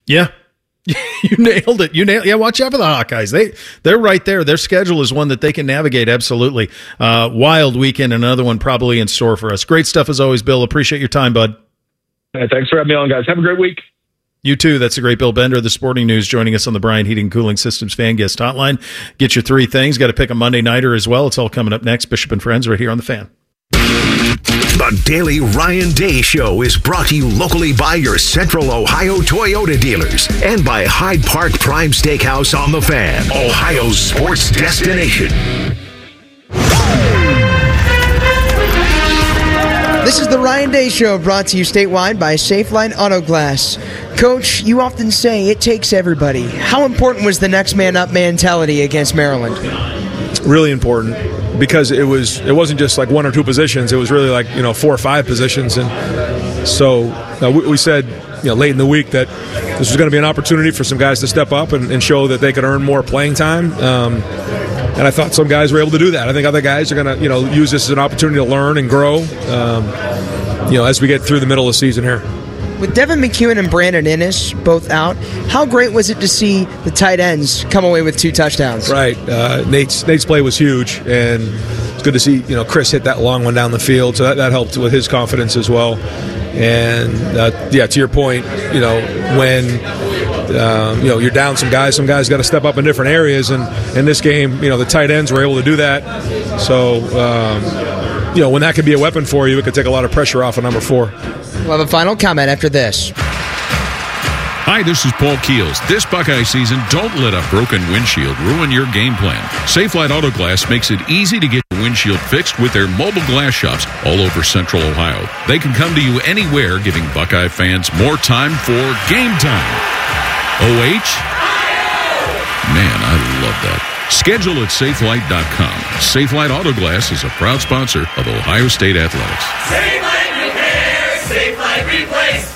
Yeah. You nailed it. Yeah, watch out for the Hawkeyes. They're right there. Their schedule is one that they can navigate, absolutely. Wild weekend, another one probably in store for us. Great stuff as always, Bill. Appreciate your time, bud. Thanks for having me on, guys. Have a great week. You too. That's a great Bill Bender, the Sporting News, joining us on the Bryant Heating and Cooling Systems Fan Guest Hotline. Get your three things. Got to pick a Monday Nighter as well. It's all coming up next. Bishop and Friends right here on The Fan. The Daily Ryan Day Show is brought to you locally by your Central Ohio Toyota dealers and by Hyde Park Prime Steakhouse on The Fan, Ohio's sports destination. This is the Ryan Day Show, brought to you statewide by Safelite Auto Glass. Coach, you often say it takes everybody. How important was the next man up mentality against Maryland? Really important, because it wasn't just like one or two positions. It was really like 4 or 5 positions, and so we said late in the week that this was going to be an opportunity for some guys to step up and show that they could earn more playing time. And I thought some guys were able to do that. I think other guys are going to use this as an opportunity to learn and grow as we get through the middle of the season here. With Devin McEwen and Brandon Inniss both out, how great was it to see the tight ends come away with 2 touchdowns? Right. Nate's play was huge, and it's good to see Chris hit that long one down the field, so that helped with his confidence as well. And to your point, when you're down some guys got to step up in different areas, and in this game, the tight ends were able to do that. So when that could be a weapon for you, it could take a lot of pressure off of number 4. We'll have a final comment after this. Hi, this is Paul Keels. This Buckeye season, don't let a broken windshield ruin your game plan. Safelite Auto Glass makes it easy to get your windshield fixed with their mobile glass shops all over Central Ohio. They can come to you anywhere, giving Buckeye fans more time for game time. OH? Man, I love that. Schedule at Safelite.com. Safelite Auto Glass is a proud sponsor of Ohio State Athletics. Safelite Repair, Safelite Replace.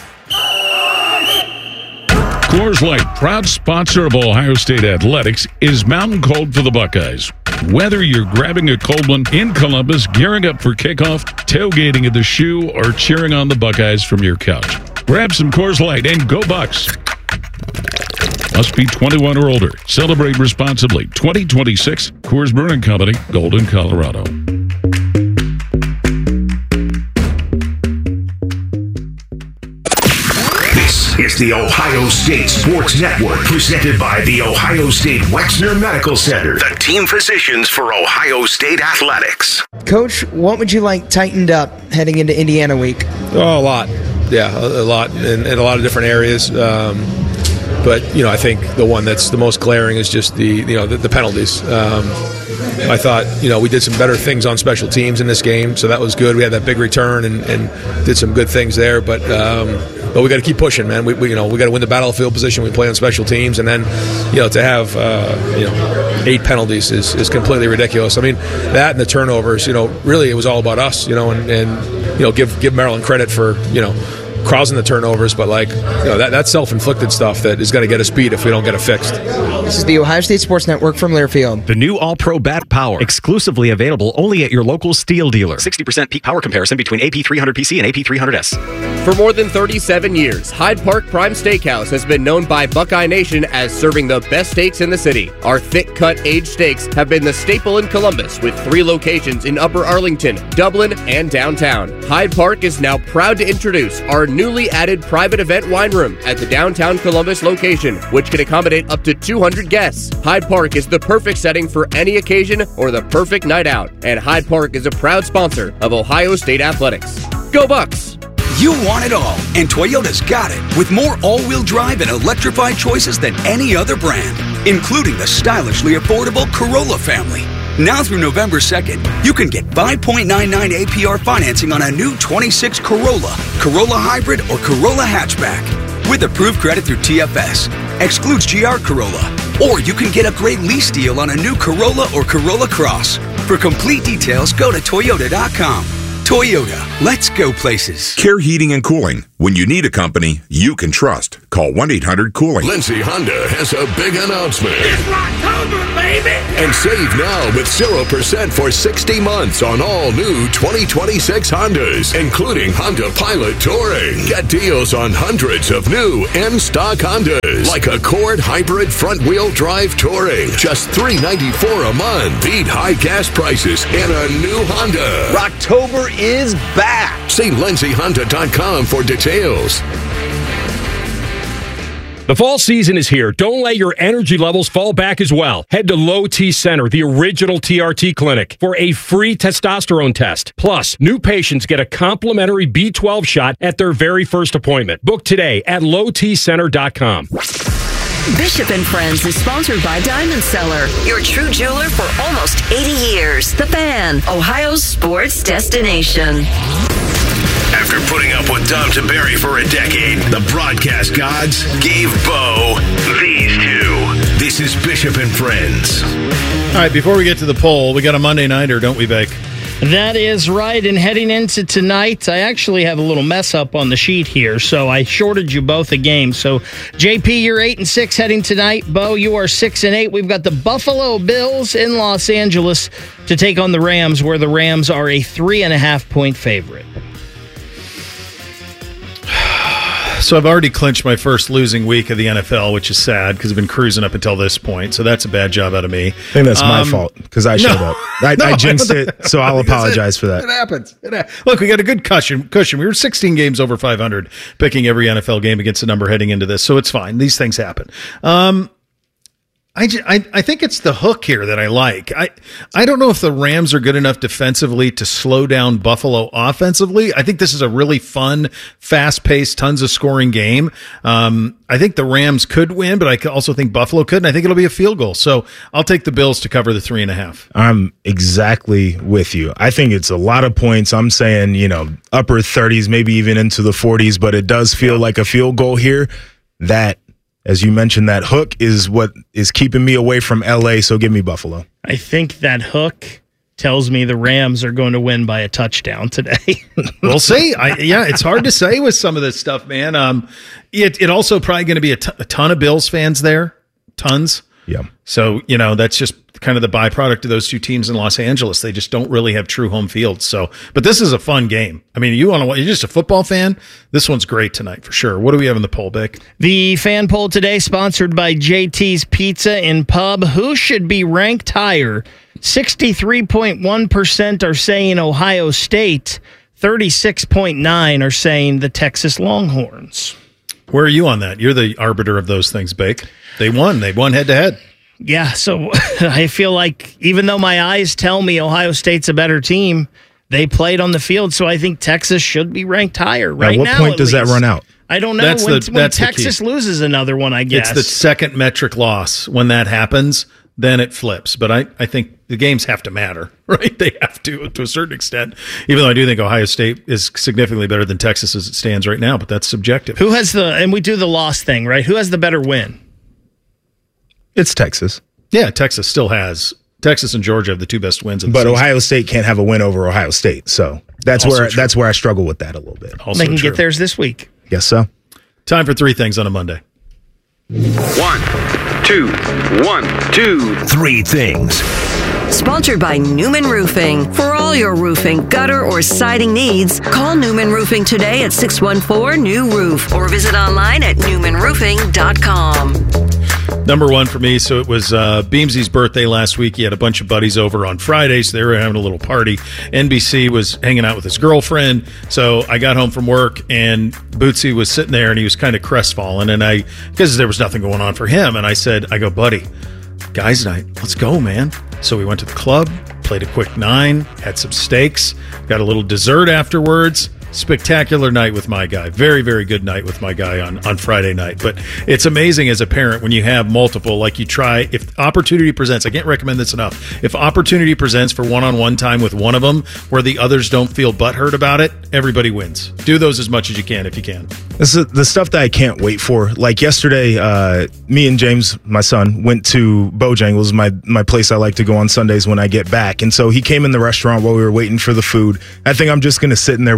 Coors Light, proud sponsor of Ohio State Athletics, is mountain cold for the Buckeyes. Whether you're grabbing a cold one in Columbus, gearing up for kickoff, tailgating at the Shoe, or cheering on the Buckeyes from your couch, grab some Coors Light and go Bucks. Must be 21 or older. Celebrate responsibly. 2026 Coors Brewing Company, Golden, Colorado. This is the Ohio State Sports Network, presented by the Ohio State Wexner Medical Center, the team physicians for Ohio State Athletics. Coach, what would you like tightened up heading into Indiana week? Oh, a lot. Yeah, a lot in a lot of different areas. But I think the one that's the most glaring is just the penalties. I thought we did some better things on special teams in this game, so that was good. We had that big return and did some good things there. But we got to keep pushing, man. We got to win the battlefield position we play on special teams, and then to have 8 penalties is completely ridiculous. I mean, that and the turnovers. Really it was all about us. And give Maryland credit for causing the turnovers, but that's self-inflicted stuff that is going to get us beat if we don't get it fixed. This is the Ohio State Sports Network from Learfield. The new All-Pro Bat Power, exclusively available only at your local Steel dealer. 60% peak power comparison between AP300PC and AP300S. For more than 37 years, Hyde Park Prime Steakhouse has been known by Buckeye Nation as serving the best steaks in the city. Our thick-cut aged steaks have been the staple in Columbus, with 3 locations in Upper Arlington, Dublin, and downtown. Hyde Park is now proud to introduce our newly added private event wine room at the downtown Columbus location, which can accommodate up to 200 guests. Hyde Park is the perfect setting for any occasion or the perfect night out, and Hyde Park is a proud sponsor of Ohio State Athletics. Go Bucks! You want it all, and Toyota's got it, with more all-wheel drive and electrified choices than any other brand, including the stylishly affordable Corolla family. Now through November 2nd, you can get 5.99 APR financing on a new 26 Corolla, Corolla Hybrid, or Corolla Hatchback. With approved credit through TFS, excludes GR Corolla. Or you can get a great lease deal on a new Corolla or Corolla Cross. For complete details, go to Toyota.com. Toyota, let's go places. Care Heating and Cooling. When you need a company you can trust. Call 1-800-COOLING. Lindsay Honda has a big announcement. It's Rocktober, baby! And save now with 0% for 60 months on all new 2026 Hondas, including Honda Pilot Touring. Get deals on hundreds of new in-stock Hondas, like Accord Hybrid front-wheel drive Touring. Just $394 a month. Beat high gas prices in a new Honda. Rocktober is back. See LindsayHonda.com for details. The fall season is here. Don't let your energy levels fall back as well. Head to Low T Center, the original TRT clinic, for a free testosterone test. Plus, new patients get a complimentary B12 shot at their very first appointment. Book today at lowtcenter.com. Bishop and Friends is sponsored by Diamond Seller, your true jeweler for almost 80 years. The Fan, Ohio's sports destination. After putting up with Dom Tiberi for a decade, the broadcast gods gave Bo these two. This is Bishop and Friends. All right, before we get to the poll, we got a Monday nighter, don't we, Bake? That is right. And heading into tonight, I actually have a little mess up on the sheet here, so I shorted you both a game. So, JP, you're 8-6 heading tonight. Bo, you are 6-8. We've got the Buffalo Bills in Los Angeles to take on the Rams, where the Rams are a 3.5-point favorite. So I've already clinched my first losing week of the NFL, which is sad because I've been cruising up until this point. So that's a bad job out of me. I think that's my fault because I showed up. I jinxed it, so I'll apologize for that. It happens. Look, we got a good cushion. We were 16 games over 500, picking every NFL game against a number heading into this. So it's fine. These things happen. I think it's the hook here that I like. I don't know if the Rams are good enough defensively to slow down Buffalo offensively. I think this is a really fun, fast-paced, tons of scoring game. I think the Rams could win, but I also think Buffalo could, and I think it'll be a field goal. So I'll take the Bills to cover the 3.5. I'm exactly with you. I think it's a lot of points. I'm saying, upper 30s, maybe even into the 40s, but it does feel like a field goal here. That, as you mentioned, that hook is what is keeping me away from LA, so give me Buffalo. I think that hook tells me the Rams are going to win by a touchdown today. We'll see. It's hard to say with some of this stuff, man. It also probably going to be a ton of Bills fans there. Tons. Yeah. So, that's just kind of the byproduct of those two teams in Los Angeles. They just don't really have true home fields. So, but this is a fun game. I mean, you're just a football fan. This one's great tonight for sure. What do we have in the poll, Bick? The fan poll today, sponsored by JT's Pizza and Pub. Who should be ranked higher? 63.1% are saying Ohio State. 36.9% are saying the Texas Longhorns. Where are you on that? You're the arbiter of those things, Bake. They won head to head. Yeah, so I feel like even though my eyes tell me Ohio State's a better team, they played on the field, so I think Texas should be ranked higher right now. At what point does that run out? I don't know. When Texas loses another one, I guess. It's the second metric loss. When that happens, then it flips. But I think the games have to matter, right? They have to a certain extent, even though I do think Ohio State is significantly better than Texas as it stands right now, but that's subjective. Who has and we do the loss thing, right? Who has the better win? It's Texas. Yeah, Texas still has. Texas and Georgia have the two best wins. But Ohio State can't have a win over Ohio State, so that's where I struggle with that a little bit. They can get theirs this week. Guess so. Time for three things on a Monday. 1, 2, 1, 2, 3 things. Sponsored by Newman Roofing. For all your roofing, gutter, or siding needs, call Newman Roofing today at 614-NEW-ROOF or visit online at newmanroofing.com. Number one for me, so it was Beamsy's birthday last week. He had a bunch of buddies over on Friday, so they were having a little party. NBC was hanging out with his girlfriend, so I got home from work, and Bootsy was sitting there, and he was kind of crestfallen, and because there was nothing going on for him, and I go, buddy, guys night, let's go, man. So we went to the club, played a quick 9, had some steaks, got a little dessert afterwards. Spectacular night with my guy. Very, very good night with my guy on Friday night. But it's amazing as a parent when you have multiple, like you try, if opportunity presents, I can't recommend this enough. If opportunity presents for one-on-one time with one of them where the others don't feel butthurt about it, everybody wins. Do those as much as you can if you can. This is the stuff that I can't wait for. Like yesterday, me and James, my son, went to Bojangles, my place I like to go on Sundays when I get back. And so he came in the restaurant while we were waiting for the food. I think I'm just going to sit in there with him next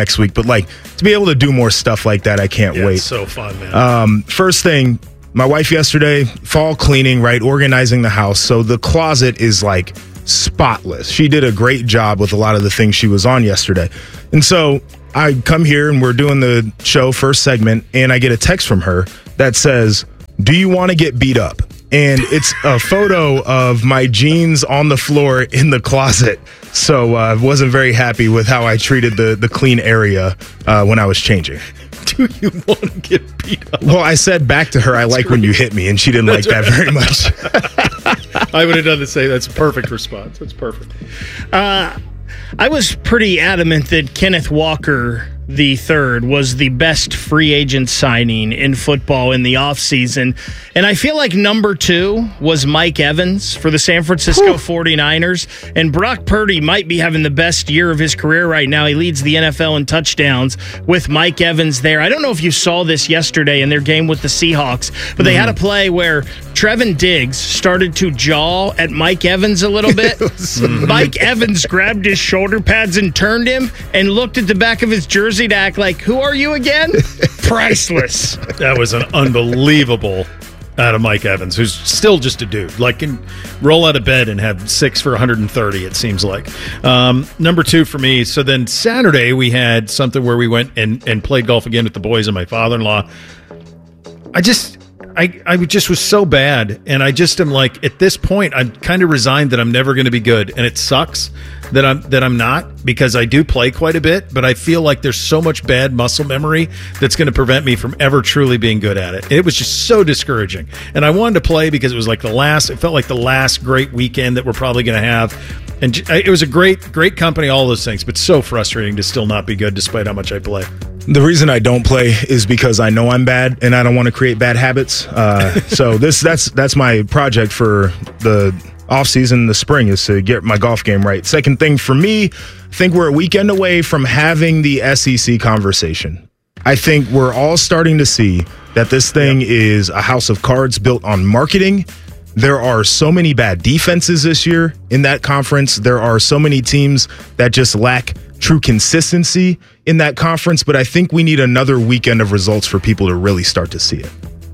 next week. But like to be able to do more stuff like that, I can't wait. It's so fun, man. First thing, my wife yesterday, fall cleaning, right, organizing the house. So the closet is like spotless. She did a great job with a lot of the things she was on yesterday. And so I come here and we're doing the show first segment, and I get a text from her that says, "Do you want to get beat up?" And it's a photo of my jeans on the floor in the closet. So I wasn't very happy with how I treated the clean area when I was changing. Do you want to get beat up? Well, I said back to her, "I like when you hit me," and she didn't like that very much. I would have done the same. That's a perfect response. That's perfect. I was pretty adamant that Kenneth Walker III was the best free agent signing in football in the offseason. And I feel like number 2 was Mike Evans for the San Francisco 49ers. And Brock Purdy might be having the best year of his career right now. He leads the NFL in touchdowns with Mike Evans there. I don't know if you saw this yesterday in their game with the Seahawks, but they had a play where Trevin Diggs started to jaw at Mike Evans a little bit. Mike Evans grabbed his shoulder pads and turned him and looked at the back of his jersey to act like, "Who are you again?" Priceless. That was an unbelievable out of Mike Evans, who's still just a dude. Like, can roll out of bed and have 6 for 130, it seems like. Number 2 for me. So then Saturday we had something where we went and played golf again with the boys and my father-in-law. I just was so bad, and I just am like, at this point, I'm kind of resigned that I'm never going to be good, and it sucks that I'm not, because I do play quite a bit, but I feel like there's so much bad muscle memory that's going to prevent me from ever truly being good at it. It was just so discouraging, and I wanted to play because it was like it felt like the last great weekend that we're probably going to have, and it was a great company, all those things, but so frustrating to still not be good despite how much I play. The reason I don't play is because I know I'm bad and I don't want to create bad habits. So that's my project for the off season, the spring, is to get my golf game right. Second thing for me, I think we're a weekend away from having the SEC conversation. I think we're all starting to see that this thing is a house of cards built on marketing. There are so many bad defenses this year in that conference. There are so many teams that just lack true consistency in that conference, but I think we need another weekend of results for people to really start to see it.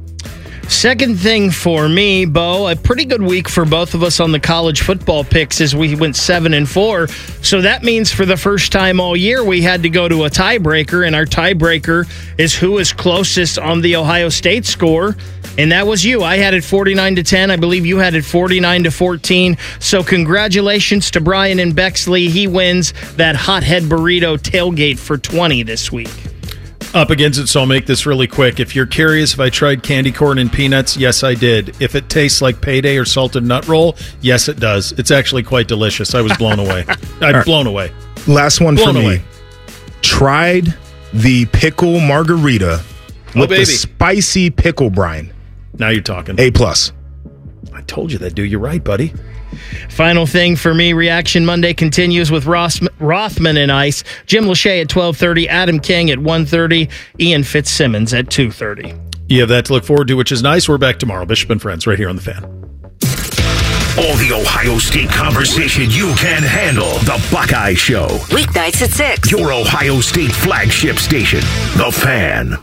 Second thing for me, Bo, a pretty good week for both of us on the college football picks as we went 7-4. So that means for the first time all year, we had to go to a tiebreaker, and our tiebreaker is who is closest on the Ohio State score. And that was you. I had it 49-10. I believe you had it 49-14. So congratulations to Brian and Bexley. He wins that Hothead Burrito tailgate for 20 this week. Up against it, so I'll make this really quick. If you're curious if I tried candy corn and peanuts, yes, I did. If it tastes like Payday or salted nut roll, yes, it does. It's actually quite delicious. I was blown away. Blown away. Last one for me. Tried the pickle margarita with the spicy pickle brine. Now you're talking. A+. I told you that, dude. You're right, buddy. Final thing for me, Reaction Monday continues with Rothman and Ice, Jim Lachey at 12:30, Adam King at 1:30, Ian Fitzsimmons at 2:30. You have that to look forward to, which is nice. We're back tomorrow. Bishop and Friends right here on The Fan. All the Ohio State conversation you can handle. The Buckeye Show. Weeknights at 6. Your Ohio State flagship station. The Fan.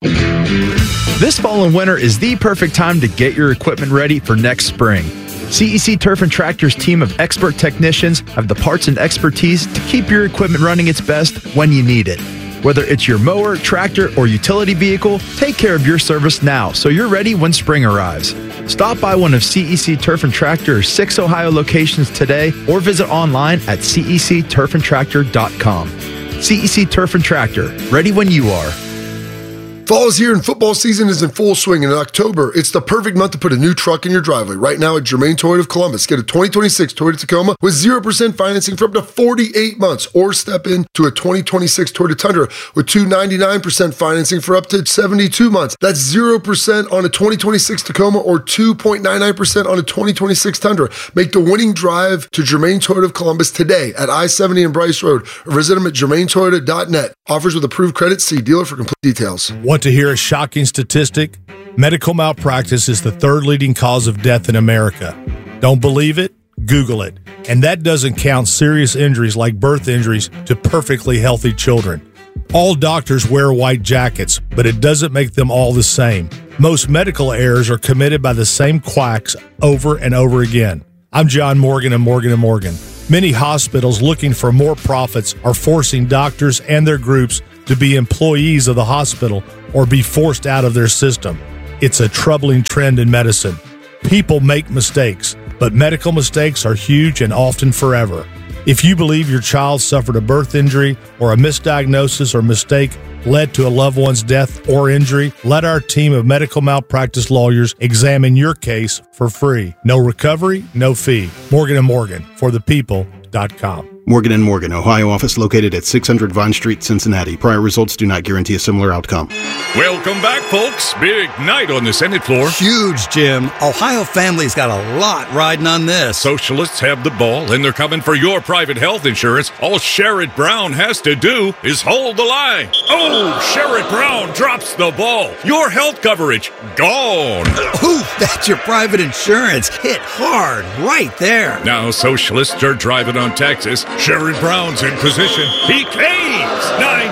This fall and winter is the perfect time to get your equipment ready for next spring. CEC Turf and Tractor's team of expert technicians have the parts and expertise to keep your equipment running its best when you need it. Whether it's your mower, tractor, or utility vehicle, take care of your service now so you're ready when spring arrives. Stop by one of CEC Turf and Tractor's 6 Ohio locations today or visit online at cecturfandtractor.com. CEC Turf and Tractor, ready when you are. Fall is here and football season is in full swing, and in October, it's the perfect month to put a new truck in your driveway. Right now at Germain Toyota of Columbus, get a 2026 Toyota Tacoma with 0% financing for up to 48 months, or step into a 2026 Toyota Tundra with 2.99% financing for up to 72 months. That's 0% on a 2026 Tacoma or 2.99% on a 2026 Tundra. Make the winning drive to Germain Toyota of Columbus today at I-70 and Bryce Road, or visit them at germaintoyota.net. Offers with approved credit. See dealer for complete details. Want to hear a shocking statistic? Medical malpractice is the third leading cause of death in America. Don't believe it? Google it. And that doesn't count serious injuries like birth injuries to perfectly healthy children. All doctors wear white jackets, but it doesn't make them all the same. Most medical errors are committed by the same quacks over and over again. I'm John Morgan of Morgan & Morgan. Many hospitals looking for more profits are forcing doctors and their groups to be employees of the hospital or be forced out of their system. It's a troubling trend in medicine. People make mistakes, but medical mistakes are huge and often forever. If you believe your child suffered a birth injury or a misdiagnosis or mistake led to a loved one's death or injury, let our team of medical malpractice lawyers examine your case for free. No recovery, no fee. Morgan & Morgan, for the people.com. Morgan & Morgan, Ohio office located at 600 Vine Street, Cincinnati. Prior results do not guarantee a similar outcome. Welcome back, folks. Big night on the Senate floor. Huge, Jim. Ohio families got a lot riding on this. Socialists have the ball, and they're coming for your private health insurance. All Sherrod Brown has to do is hold the line. Oh, Sherrod Brown drops the ball. Your health coverage, gone. Ooh, that's your private insurance. Hit hard right there. Now socialists are driving on Texas. Sherrod Brown's in position. He caves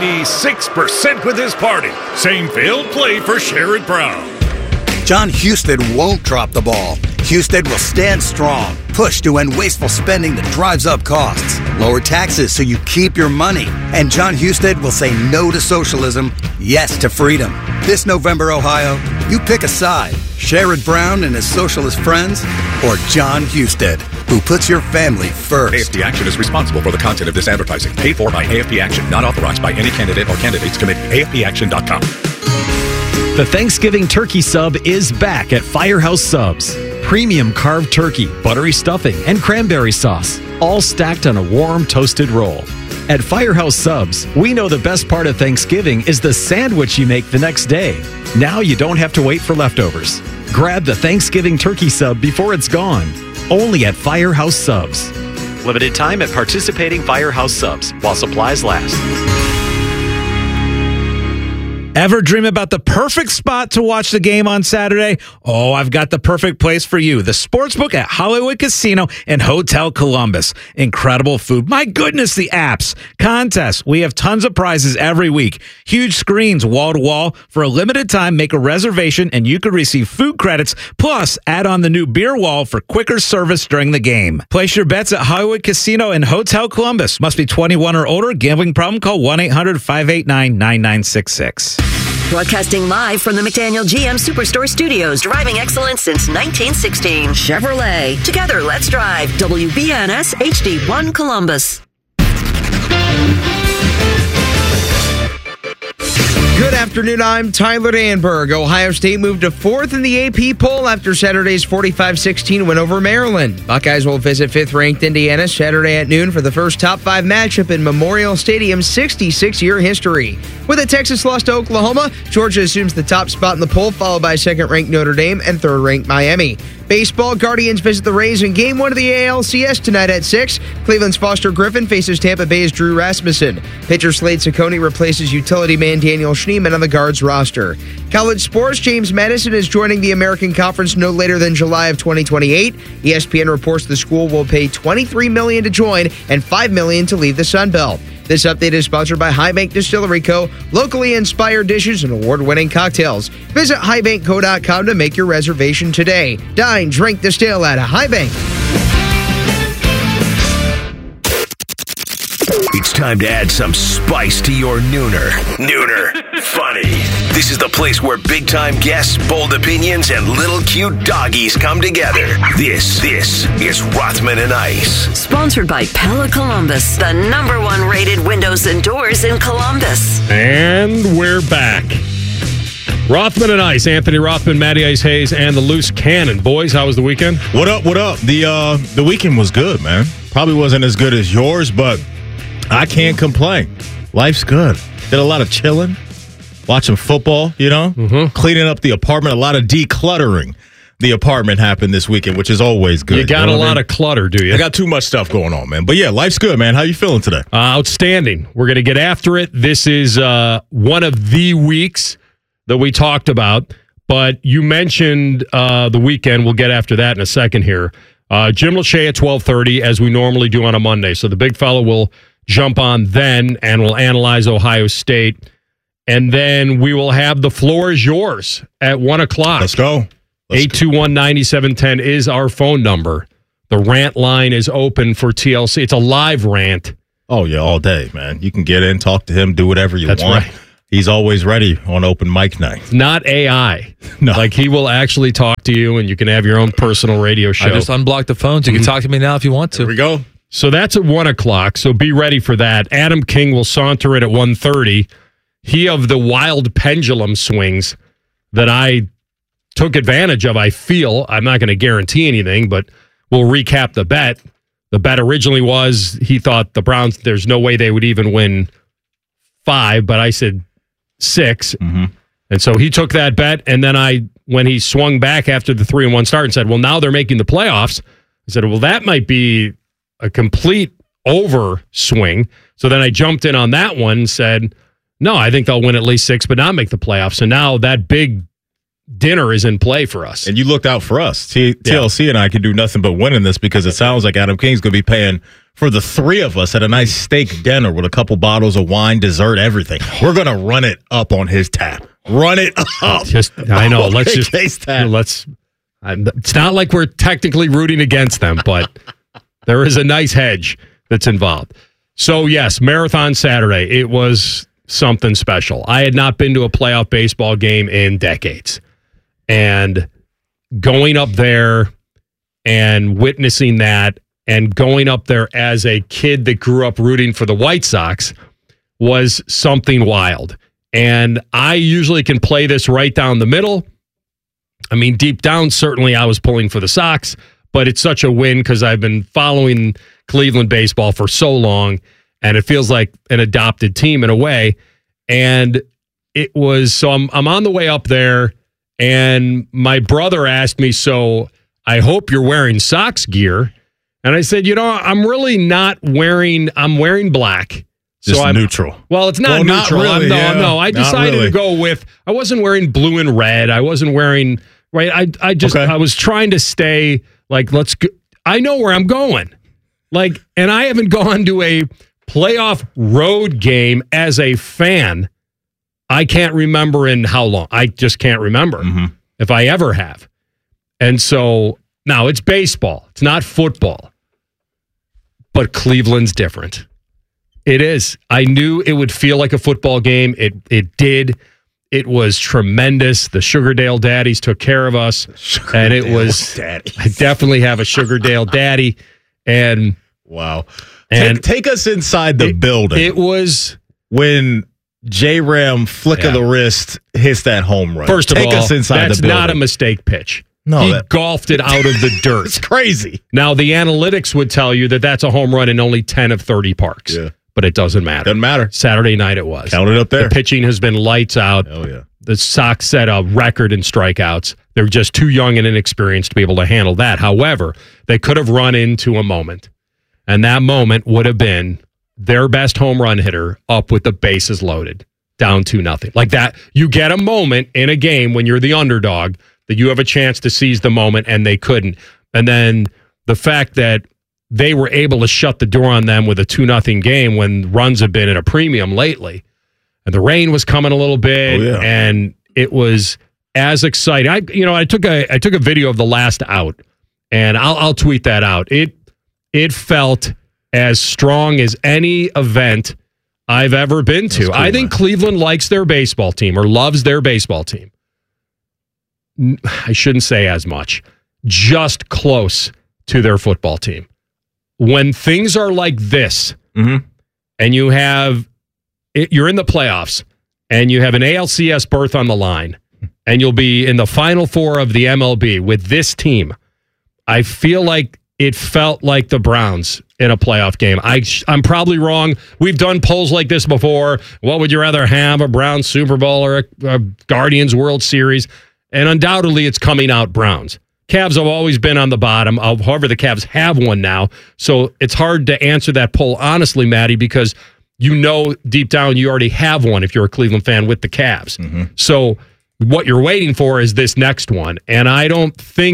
96% with his party. Same failed play for Sherrod Brown. John Husted won't drop the ball. Husted will stand strong, push to end wasteful spending that drives up costs, lower taxes so you keep your money. And John Husted will say no to socialism, yes to freedom. This November, Ohio, you pick a side. Sherrod Brown and his socialist friends, or John Husted, who puts your family first. AFP Action is responsible for the content of this advertising. Paid for by AFP Action. Not authorized by any candidate or candidates committee. AFPAction.com. The Thanksgiving turkey sub is back at Firehouse Subs. Premium carved turkey, buttery stuffing, and cranberry sauce, all stacked on a warm, toasted roll. At Firehouse Subs, we know the best part of Thanksgiving is the sandwich you make the next day. Now you don't have to wait for leftovers. Grab the Thanksgiving turkey sub before it's gone. Only at Firehouse Subs. Limited time at participating Firehouse Subs while supplies last. Ever dream about the perfect spot to watch the game on Saturday? Oh, I've got the perfect place for you. The Sportsbook at Hollywood Casino and Hotel Columbus. Incredible food. My goodness, the apps. Contests. We have tons of prizes every week. Huge screens wall to wall. For a limited time, make a reservation and you could receive food credits. Plus, add on the new beer wall for quicker service during the game. Place your bets at Hollywood Casino and Hotel Columbus. Must be 21 or older. Gambling problem? Call 1-800-589-9966. Broadcasting live from the McDaniel GM Superstore Studios. Driving excellence since 1916. Chevrolet. Together, let's drive. WBNS HD1 Columbus. Good afternoon, I'm Tyler Danberg. Ohio State moved to 4th in the AP poll after Saturday's 45-16 win over Maryland. Buckeyes will visit 5th-ranked Indiana Saturday at noon for the first top 5 matchup in Memorial Stadium's 66-year history. With a Texas loss to Oklahoma, Georgia assumes the top spot in the poll, followed by 2nd-ranked Notre Dame and 3rd-ranked Miami. Baseball, Guardians visit the Rays in Game 1 of the ALCS tonight at 6. Cleveland's Foster Griffin faces Tampa Bay's Drew Rasmussen. Pitcher Slade Ciccone replaces utility man Daniel Schneemann on the Guards roster. College sports, James Madison is joining the American Conference no later than July of 2028. ESPN reports the school will pay $23 million to join and $5 million to leave the Sun Belt. This update is sponsored by High Bank Distillery Co., locally inspired dishes and award-winning cocktails. Visit highbankco.com to make your reservation today. Dine, drink, distill at a High Bank. It's time to add some spice to your nooner. Nooner Funny. This is the place where big-time guests, bold opinions, and little cute doggies come together. This is Rothman and Ice. Sponsored by Pella Columbus, the #1 rated windows and doors in Columbus. And we're back. Rothman and Ice, Anthony Rothman, Matty Ice Hayes, and the Loose Cannon. Boys, how was the weekend? What up? The weekend was good, man. Probably wasn't as good as yours, but I can't complain. Life's good. Did a lot of chilling, watching football, cleaning up the apartment, a lot of decluttering. The apartment happened this weekend, which is always good. You got a lot of clutter, do you? I got too much stuff going on, man. But yeah, life's good, man. How you feeling today? Outstanding. We're going to get after it. This is one of the weeks that we talked about, but you mentioned the weekend. We'll get after that in a second here. Jim Lachey at 12:30, as we normally do on a Monday. So the big fellow will jump on then, and we'll analyze Ohio State. And then we will have the floor is yours at 1 o'clock. Let's go. 821-9710 is our phone number. The rant line is open for TLC. It's a live rant. Oh, yeah, all day, man. You can get in, talk to him, do whatever you That's want. right. He's always ready on open mic night. Not AI. No. Like, he will actually talk to you, and you can have your own personal radio show. I just unblocked the phones. You can talk to me now if you want to. Here we go. So that's at 1 o'clock, so be ready for that. Adam King will saunter in at 1:30. He of the wild pendulum swings that I took advantage of, I feel. I'm not going to guarantee anything, but we'll recap the bet. The bet originally was he thought the Browns, there's no way they would even win 5, but I said 6. Mm-hmm. And so he took that bet, and then when he swung back after the 3-1 start and said, well, now they're making the playoffs, I said, well, that might be a complete overswing. So then I jumped in on that one and said, no, I think they'll win at least 6, but not make the playoffs. So now that big dinner is in play for us. And you looked out for us. TLC and I could do nothing but win in this because it sounds like Adam King's going to be paying for the 3 of us at a nice steak dinner with a couple bottles of wine, dessert, everything. We're going to run it up on his tab. Run it up. I know. It's not like we're technically rooting against them, but there is a nice hedge that's involved. So, yes, Marathon Saturday. It was something special. I had not been to a playoff baseball game in decades. And going up there and witnessing that and going up there as a kid that grew up rooting for the White Sox was something wild. And I usually can play this right down the middle. I mean, deep down, certainly I was pulling for the Sox, but it's such a win because I've been following Cleveland baseball for so long, and it feels like an adopted team in a way. And it was, so I'm on the way up there, and my brother asked me, so I hope you're wearing Sox gear. And I said, I'm really not wearing, I'm wearing black. Just neutral. Well, it's not neutral. Not really, I decided to go with, I wasn't wearing blue and red. I wasn't wearing, right? I was trying to stay like, let's go. I know where I'm going. Like, and I haven't gone to a playoff road game as a fan. I can't remember in how long. I just can't remember if I ever have. And so now it's baseball. It's not football. But Cleveland's different. It is. I knew it would feel like a football game. It did. It was tremendous. The Sugardale Daddies took care of us. And it was, Daddies. I definitely have a Sugardale Daddy. And wow. And take us inside the building. It was when J-Ram flick of the wrist hits that home run. First of all, us inside that's the building. not a mistake pitch. No, he golfed it out of the dirt. It's crazy. Now, the analytics would tell you that that's a home run in only 10 of 30 parks. Yeah. But it doesn't matter. Doesn't matter. Saturday night it was. Count it up there. The pitching has been lights out. Oh, yeah. The Sox set a record in strikeouts. They're just too young and inexperienced to be able to handle that. However, they could have run into a moment. And that moment would have been their best home run hitter up with the bases loaded, down 2-0. Like that, you get a moment in a game when you're the underdog that you have a chance to seize the moment, and they couldn't. And then the fact that they were able to shut the door on them with a 2-0 game when runs have been at a premium lately. And the rain was coming a little bit, and it was as exciting. I took a video of the last out, and I'll tweet that out. It felt as strong as any event I've ever been to. Cool, I think Cleveland likes their baseball team or loves their baseball team. I shouldn't say as much. Just close to their football team. When things are like this, and you're in the playoffs, and you have an ALCS berth on the line, and you'll be in the Final Four of the MLB with this team, I feel like it felt like the Browns in a playoff game. I'm probably wrong. We've done polls like this before. What would you rather have, a Browns Super Bowl or a Guardians World Series? And undoubtedly, it's coming out Browns. Cavs have always been on the bottom. However, the Cavs have one now. So it's hard to answer that poll honestly, Maddie, because you know deep down you already have one if you're a Cleveland fan with the Cavs. So what you're waiting for is this next one. And I don't think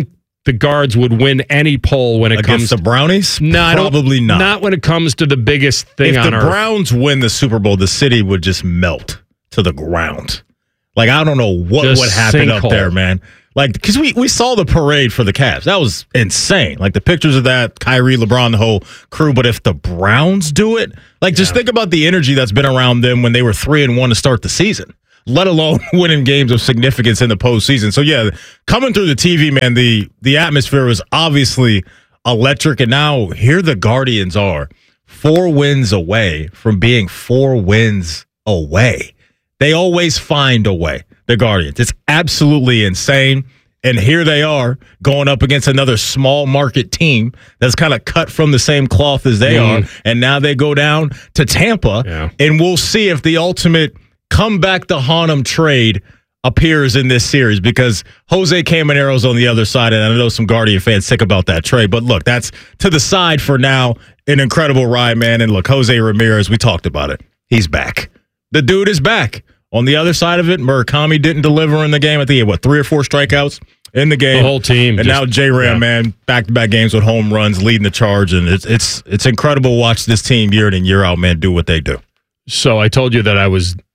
the Guards would win any poll when it comes against the Brownies. No, probably not. Not when it comes to the biggest thing if on the earth. Browns win the Super Bowl, the city would just melt to the ground. Like, I don't know what Just would happen sinkhole. up there, man. Like, because we saw the parade for the Cavs. That was insane. Like, the pictures of that, Kyrie, LeBron, the whole crew. But if the Browns do it, like, just think about the energy that's been around them when they were 3-1 to start the season, let alone winning games of significance in the postseason. So, yeah, coming through the TV, man, the atmosphere was obviously electric. And now here the Guardians are 4 wins away from being 4 wins away. They always find a way, the Guardians. It's absolutely insane. And here they are going up against another small market team that's kind of cut from the same cloth as they are. And now they go down to Tampa, and we'll see if the ultimate comeback to haunt 'em trade appears in this series, because Jose Camaro's on the other side, and I know some Guardian fans sick about that trade. But look, that's to the side for now. An incredible ride, man. And look, Jose Ramirez, we talked about it. He's back. The dude is back. On the other side of it, Murakami didn't deliver in the game. I think he had, 3 or 4 strikeouts in the game. The whole team. And now J-Ram, man, back-to-back games with home runs, leading the charge. And it's incredible to watch this team year in and year out, man, do what they do. So I told you that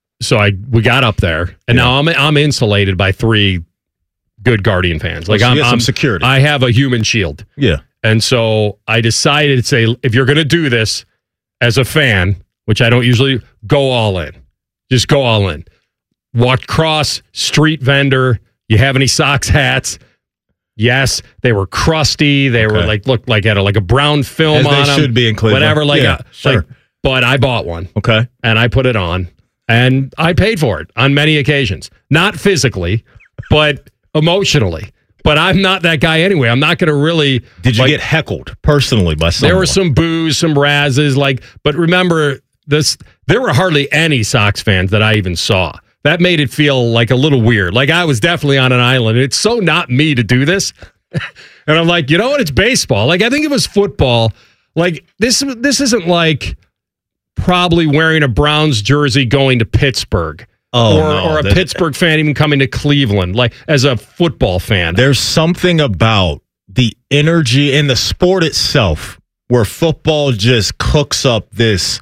we got up there, and now I'm insulated by 3 good Guardian fans. Like, So you I'm got some security. I have a human shield. Yeah. And so I decided to say, if you're going to do this as a fan, which I don't usually, go all in. Just go all in. Walk cross, street vendor. You have any Sox hats? Yes. They were crusty. They were looked like had a brown film As on them. they should be in Cleveland. Whatever. Sure. But I bought one. Okay. And I put it on. And I paid for it on many occasions. Not physically, but emotionally. But I'm not that guy anyway. I'm not going to really... Did you get heckled personally by someone? There were some boos, some razzes. But remember, there were hardly any Sox fans that I even saw. That made it feel like a little weird. Like, I was definitely on an island. It's so not me to do this. And I'm like, you know what? It's baseball. Like, I think it was football. Like, this isn't like probably wearing a Browns jersey going to Pittsburgh. Or a Pittsburgh fan even coming to Cleveland, like, as a football fan. There's something about the energy in the sport itself where football just cooks up this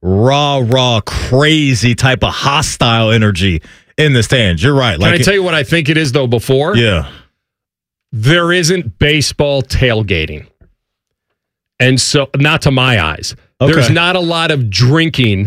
raw, crazy type of hostile energy in the stands. You're right. Can I tell you what I think it is, though, before? Yeah. There isn't baseball tailgating. And so, not to my eyes. Okay. There's not a lot of drinking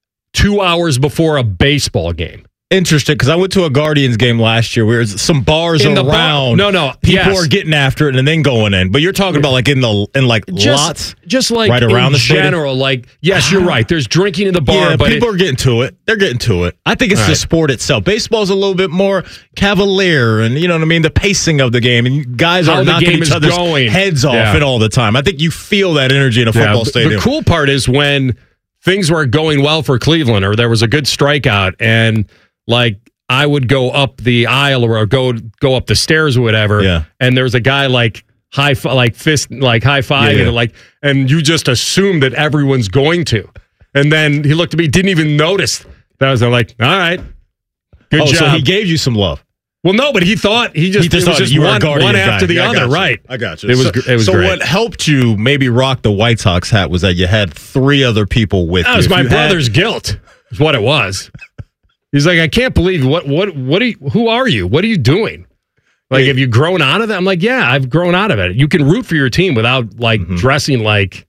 2 hours before a baseball game. Interesting, because I went to a Guardians game last year where some bars In the around. No, people are getting after it and then going in. But you're talking about like in lots, just like right around in the stadium? general. Like, yes, you're right. There's drinking in the bar, Yeah, but people are getting to it. They're getting to it. I think it's All the right. sport itself. Baseball's a little bit more cavalier, and you know what I mean. The pacing of the game, and guys How are the knocking game each is other's going. heads off Yeah. and all the time. I think you feel that energy in a football stadium. The cool part is when things were going well for Cleveland, or there was a good strikeout, and like I would go up the aisle or go up the stairs or whatever, and there's a guy like high five, and you just assume that everyone's going to, and then he looked at me, didn't even notice that. I was like, all right, good job. So he gave you some love. Well, no, but he just it was thought just you were a one Guardian after guy. the Yeah, I other, got you. right? I got you. It was so great. what helped you maybe rock the White Sox hat was that you had 3 other people with you. That was If my you had- brother's guilt. Is what it was. He's like, I can't believe who are you? What are you doing? Like, have you grown out of that? I'm like, yeah, I've grown out of it. You can root for your team without like dressing like,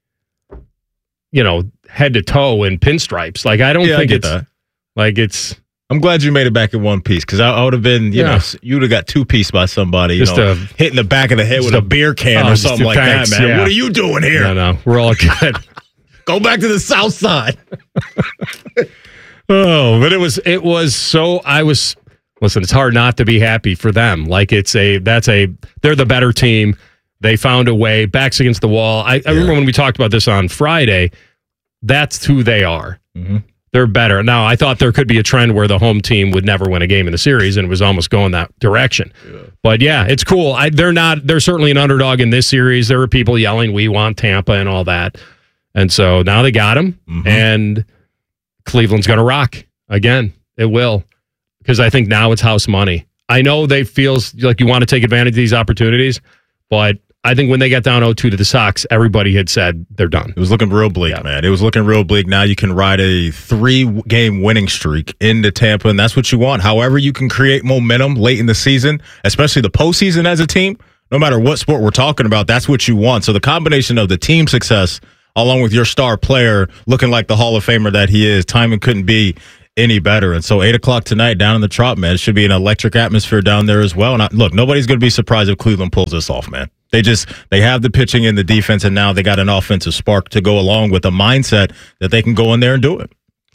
head to toe in pinstripes. Like, I don't think get it's that. like it's. I'm glad you made it back in one piece, because I would have been, you would have got 2-piece by somebody, Just hitting the back of the head with a beer can or something like that, man. yeah. What are you doing here? No, we're all good. Go back to the South Side. Oh, but it was so listen, it's hard not to be happy for them. Like they're the better team. They found a way, backs against the wall. I remember when we talked about this on Friday, that's who they are. Mm-hmm. They're better. Now, I thought there could be a trend where the home team would never win a game in the series, and it was almost going that direction. Yeah. But yeah, it's cool. They're certainly an underdog in this series. There were people yelling, "We want Tampa" and all that. And so now they got him, and Cleveland's going to rock again. It will, because I think now it's house money. I know they feels like you want to take advantage of these opportunities, But I think when they got down 0-2 to the Sox, everybody had said they're done. It was looking real bleak, man. It was looking real bleak. Now you can ride a 3-game winning streak into Tampa, and that's what you want. However, you can create momentum late in the season, especially the postseason as a team. No matter what sport we're talking about, that's what you want. So the combination of the team success, along with your star player looking like the Hall of Famer that he is, timing couldn't be any better. And so 8 o'clock tonight down in the Trop, man, it should be an electric atmosphere down there as well. And look, nobody's going to be surprised if Cleveland pulls this off, man. They have the pitching and the defense, and now they got an offensive spark to go along with a mindset that they can go in there and do it.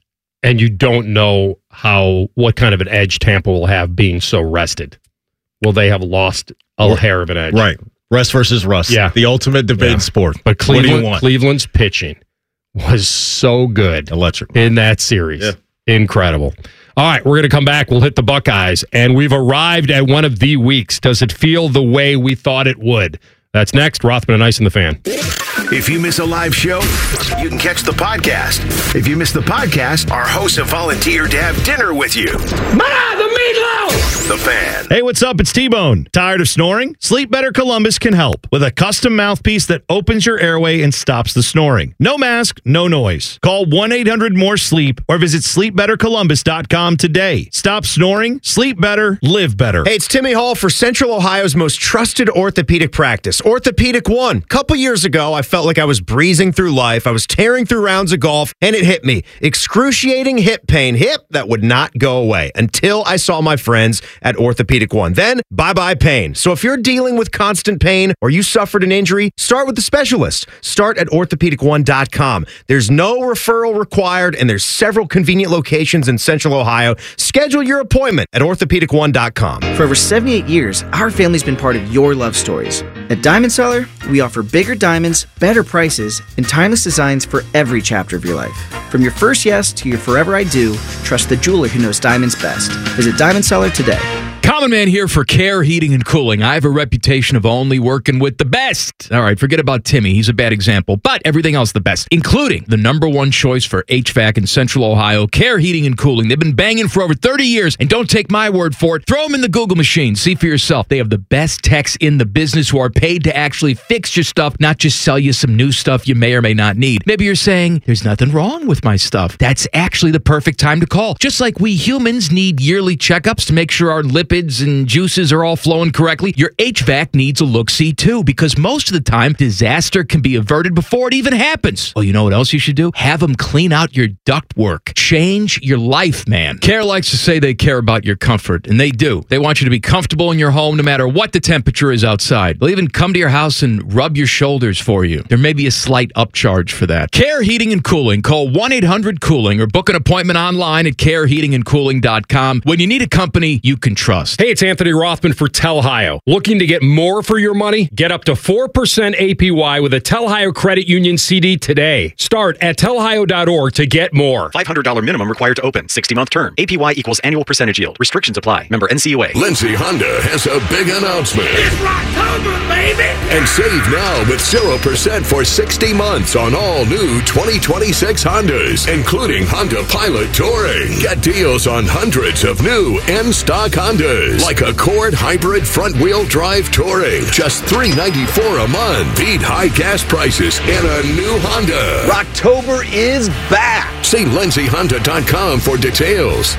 And you don't know what kind of an edge Tampa will have being so rested. Will they have lost a hair of an edge? Right. Rest versus rust. Yeah. The ultimate debate in sport. But Cleveland's pitching was so good. Electric. In that series. Yeah. Incredible. All right, we're going to come back. We'll hit the Buckeyes, and we've arrived at one of the weeks. Does it feel the way we thought it would? That's next. Rothman and Ice in the Fan. If you miss a live show, you can catch the podcast. If you miss the podcast, our hosts have volunteered to have dinner with you. The meatloaf! The Fan. Hey, what's up? It's T-Bone. Tired of snoring? Sleep Better Columbus can help with a custom mouthpiece that opens your airway and stops the snoring. No mask, no noise. Call 1-800-MORE-SLEEP or visit sleepbettercolumbus.com today. Stop snoring, sleep better, live better. Hey, it's Timmy Hall for Central Ohio's most trusted orthopedic practice, Orthopedic One. Couple years ago, I felt like I was breezing through life. I was tearing through rounds of golf, and it hit me. Excruciating hip pain. Hip that would not go away until I saw my friends at Orthopedic One. Then, bye-bye pain. So if you're dealing with constant pain or you suffered an injury, start with the specialist. Start at orthopedic1.com. There's no referral required, and there's several convenient locations in Central Ohio. Schedule your appointment at orthopedic1.com. For over 78 years, our family's been part of your love stories. At Diamond Seller, we offer bigger diamonds, better prices, and timeless designs for every chapter of your life. From your first yes to your forever I do, trust the jeweler who knows diamonds best. Visit Diamond Seller today. Common Man here for Care Heating and Cooling. I have a reputation of only working with the best. All right, forget about Timmy. He's a bad example, but everything else the best, including the #1 choice for HVAC in Central Ohio, Care Heating and Cooling. They've been banging for over 30 years, and don't take my word for it. Throw them in the Google machine. See for yourself. They have the best techs in the business who are paid to actually fix your stuff, not just sell you some new stuff you may or may not need. Maybe you're saying, there's nothing wrong with my stuff. That's actually the perfect time to call. Just like we humans need yearly checkups to make sure our lipids and juices are all flowing correctly, your HVAC needs a look-see too, because most of the time, disaster can be averted before it even happens. Well, you know what else you should do? Have them clean out your ductwork. Change your life, man. Care likes to say they care about your comfort, and they do. They want you to be comfortable in your home no matter what the temperature is outside. They'll even come to your house and rub your shoulders for you. There may be a slight upcharge for that. Care Heating and Cooling. Call 1-800-COOLING or book an appointment online at careheatingandcooling.com when you need a company you can trust. Hey, it's Anthony Rothman for Telhio. Looking to get more for your money? Get up to 4% APY with a Telhio Credit Union CD today. Start at telhio.org to get more. $500 minimum required to open. 60-month term. APY equals annual percentage yield. Restrictions apply. Member NCUA. Lindsay Honda has a big announcement. It's Rocktober, baby! And save now with 0% for 60 months on all new 2026 Hondas, including Honda Pilot Touring. Get deals on hundreds of new in-stock Hondas, like Accord Hybrid Front-Wheel Drive Touring. Just $394 a month. Beat high gas prices in a new Honda. Rocktober is back. See LindsayHonda.com for details.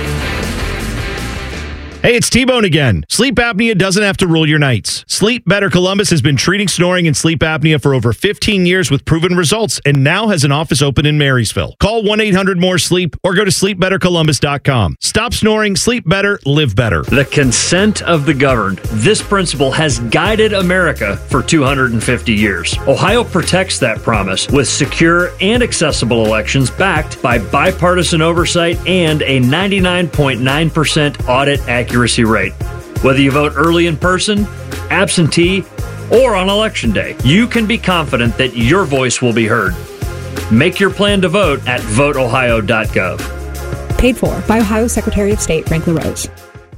Hey, it's T-Bone again. Sleep apnea doesn't have to rule your nights. Sleep Better Columbus has been treating snoring and sleep apnea for over 15 years with proven results and now has an office open in Marysville. Call 1-800-MORE-SLEEP or go to sleepbettercolumbus.com. Stop snoring, sleep better, live better. The consent of the governed. This principle has guided America for 250 years. Ohio protects that promise with secure and accessible elections backed by bipartisan oversight and a 99.9% audit accuracy rate. Whether you vote early in person, absentee, or on Election Day, you can be confident that your voice will be heard. Make your plan to vote at voteohio.gov. Paid for by Ohio Secretary of State Frank LaRose.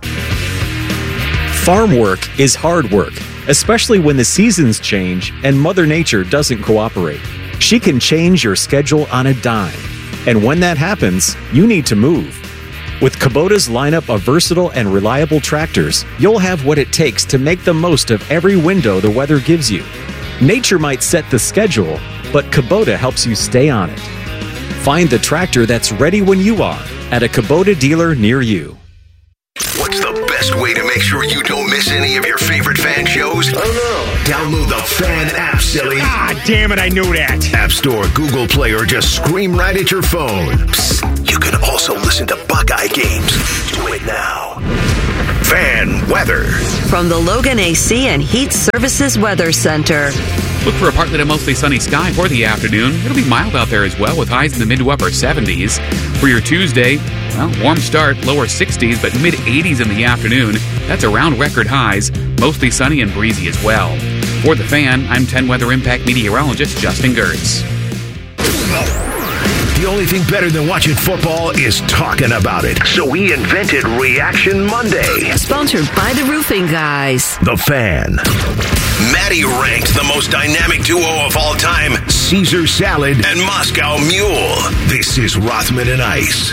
Farm work is hard work, especially when the seasons change and Mother Nature doesn't cooperate. She can change your schedule on a dime. And when that happens, you need to move. With Kubota's lineup of versatile and reliable tractors, you'll have what it takes to make the most of every window the weather gives you. Nature might set the schedule, but Kubota helps you stay on it. Find the tractor that's ready when you are at a Kubota dealer near you. What's the best way to make sure you don't miss any of your favorite fan shows? Oh no. Download the Fan app, silly. Ah, damn it, I knew that. App Store, Google Play, or just scream right at your phone. Psst, you can also listen to Buckeye games. Do it now. Fan weather. From the Logan AC and Heat Services Weather Center. Look for a partly to mostly sunny sky for the afternoon. It'll be mild out there as well, with highs in the mid to upper 70s. For your Tuesday, well, warm start, lower 60s, but mid 80s in the afternoon. That's around record highs, mostly sunny and breezy as well. For the Fan, I'm 10 Weather Impact meteorologist Justin Gertz. The only thing better than watching football is talking about it. So we invented Reaction Monday. Sponsored by the Roofing Guys. The Fan. Maddie ranked the most dynamic duo of all time, Caesar Salad and Moscow Mule. This is Rothman and Ice.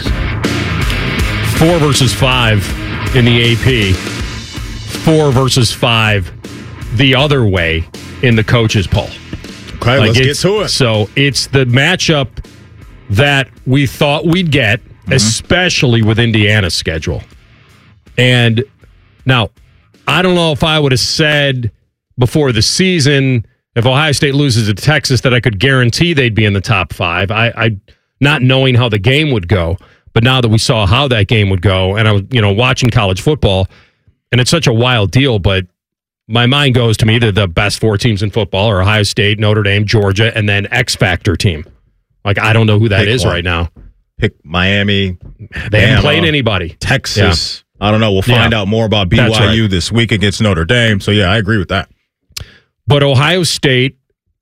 4 versus 5 in the AP. 4 versus 5 the other way in the coaches poll. Okay, let's get to it. So it's the matchup that we thought we'd get, especially with Indiana's schedule. And now, I don't know if I would have said before the season, if Ohio State loses to Texas, that I could guarantee they'd be in the top 5. I not knowing how the game would go, but now that we saw how that game would go, and I was, watching college football, and it's such a wild deal, but my mind goes to me that the best 4 teams in football are Ohio State, Notre Dame, Georgia, and then X Factor team. Like, I don't know who that is right now. Pick Miami. They haven't played anybody. Texas. Yeah. I don't know. We'll find out more about BYU this week against Notre Dame. So, yeah, I agree with that. But Ohio State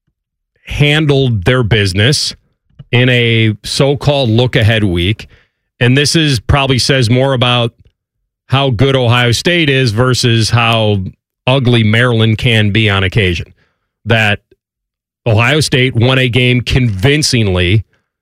handled their business in a so-called look-ahead week. And this is probably says more about how good Ohio State is versus how ugly Maryland can be on occasion. That Ohio State won a game convincingly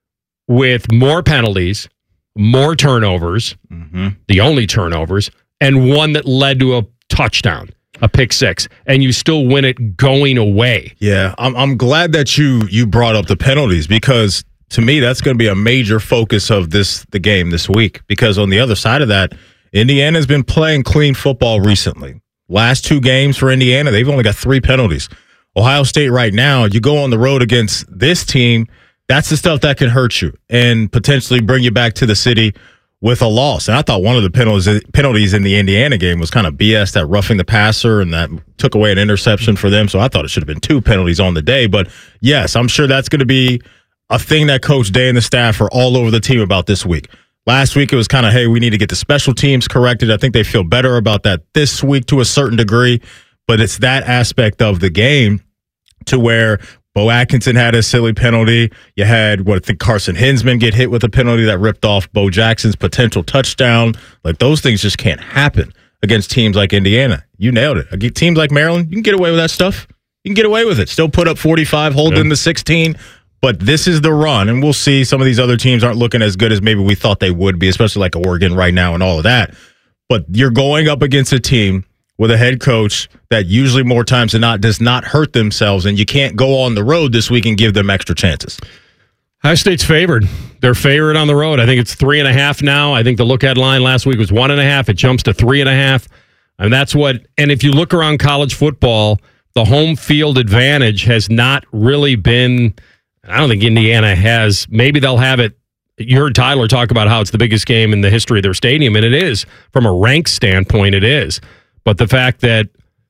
with more penalties, more turnovers, the only turnovers, and one that led to a touchdown, a pick 6, and you still win it going away. Yeah, I'm glad that you brought up the penalties, because to me that's going to be a major focus of the game this week, because on the other side of that, Indiana's been playing clean football recently. Last 2 games for Indiana, they've only got 3 penalties. Ohio State right now, you go on the road against this team, that's the stuff that can hurt you and potentially bring you back to the city with a loss. And I thought one of the penalties in the Indiana game was kind of BS, that roughing the passer, and that took away an interception for them. So I thought it should have been 2 penalties on the day. But yes, I'm sure that's going to be a thing that Coach Day and the staff are all over the team about this week. Last week, it was kind of, hey, we need to get the special teams corrected. I think they feel better about that this week to a certain degree. But it's that aspect of the game to where Bo Atkinson had a silly penalty. You had, I think Carson Hinsman get hit with a penalty that ripped off Bo Jackson's potential touchdown. Like, those things just can't happen against teams like Indiana. You nailed it. Teams like Maryland, you can get away with that stuff. You can get away with it. Still put up 45, hold in the 16. But this is the run, and we'll see. Some of these other teams aren't looking as good as maybe we thought they would be, especially like Oregon right now and all of that. But you're going up against a team with a head coach that usually more times than not does not hurt themselves, and you can't go on the road this week and give them extra chances. Ohio State's favored. They're favored on the road. I think it's 3.5 now. I think the look-ahead line last week was 1.5. It jumps to 3.5. And that's what, and if you look around college football, the home field advantage has not really been, I don't think Indiana has, maybe they'll have it. You heard Tyler talk about how it's the biggest game in the history of their stadium, and it is. From a rank standpoint, it is. But the fact that,